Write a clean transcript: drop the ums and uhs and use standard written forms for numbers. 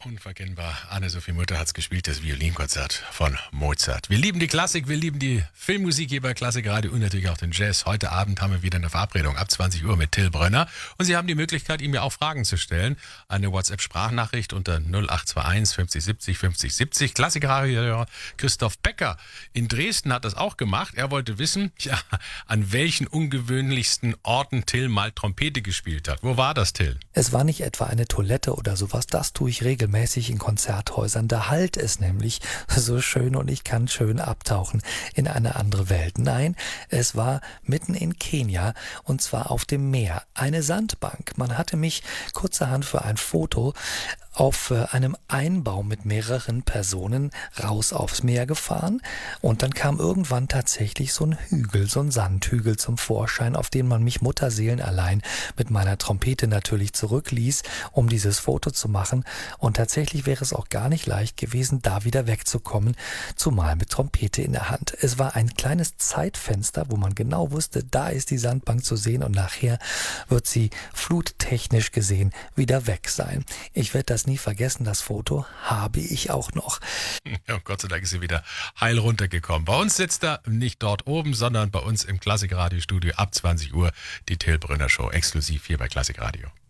Unverkennbar. Anne-Sophie Mutter hat's gespielt, das Violinkonzert von Mozart. Wir lieben die Klassik, wir lieben die Filmmusik hier bei Klassikradio und natürlich auch den Jazz. Heute Abend haben wir wieder eine Verabredung ab 20 Uhr mit Till Brönner. Und Sie haben die Möglichkeit, ihm ja auch Fragen zu stellen. Eine WhatsApp-Sprachnachricht unter 0821 50 70 50 70. Klassikradio Christoph Becker in Dresden hat das auch gemacht. Er wollte wissen, ja, an welchen ungewöhnlichsten Orten Till mal Trompete gespielt hat. Wo war das, Till? Es war nicht etwa eine Toilette oder sowas, das tue ich regelmäßig in Konzerthäusern. Da hallt es nämlich so schön und ich kann schön abtauchen in eine andere Welt. Nein, es war mitten in Kenia und zwar auf dem Meer. Eine Sandbank. Man hatte mich kurzerhand für ein Foto auf einem Einbau mit mehreren Personen raus aufs Meer gefahren und dann kam irgendwann tatsächlich so ein Hügel, so ein Sandhügel zum Vorschein, auf den man mich mutterseelenallein mit meiner Trompete natürlich zurückließ, um dieses Foto zu machen, und tatsächlich wäre es auch gar nicht leicht gewesen, da wieder wegzukommen, zumal mit Trompete in der Hand. Es war ein kleines Zeitfenster, wo man genau wusste, da ist die Sandbank zu sehen und nachher wird sie fluttechnisch gesehen wieder weg sein. Ich werde das nie vergessen, das Foto habe ich auch noch. Ja, Gott sei Dank ist sie wieder heil runtergekommen. Bei uns sitzt er nicht dort oben, sondern bei uns im Klassikradio-Studio ab 20 Uhr die Till Brönner Show, exklusiv hier bei Klassikradio.